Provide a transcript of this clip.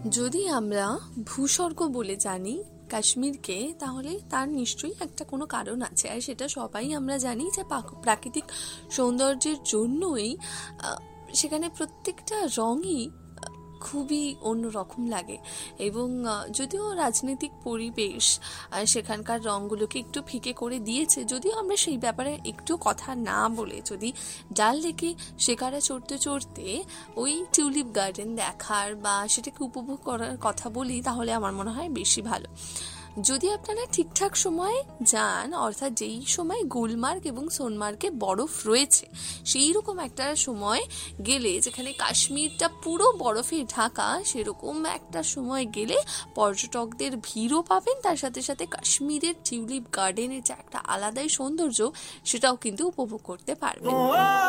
যদি আমরা ভূস্বর্গ বলে জানি কাশ্মীরকে, তাহলে তার নিশ্চয়ই একটা কোনো কারণ আছে। আর সেটা সবাই আমরা জানি যে প্রাকৃতিক সৌন্দর্যের জন্যই সেখানে প্রত্যেকটা রঙই খুবই অন্যরকম লাগে। এবং যদিও রাজনৈতিক পরিবেশ সেখানকার রঙগুলোকে একটু ফিকে করে দিয়েছে, যদিও আমরা সেই ব্যাপারে একটু কথা না বলে যদি ডাল লেকে শিকারা চড়তে চড়তে ওই টিউলিপ গার্ডেন দেখার বা সেটাকে উপভোগ করার কথা বলি, তাহলে আমার মনে হয় বেশি ভালো। যদি আপনারা ঠিকঠাক সময়ে যান, অর্থাৎ যেই সময় গুলমার্গ এবং সোনমার্গে বরফ রয়েছে সেই রকম একটা সময় গেলে, যেখানে কাশ্মীরটা পুরো বরফে ঢাকা, সেরকম একটা সময় গেলে পর্যটকদের ভিড়ও পাবেন, তার সাথে সাথে কাশ্মীরের টিউলিপ গার্ডেনের যে একটা আলাদাই সৌন্দর্য সেটাও কিন্তু উপভোগ করতে পারবেন।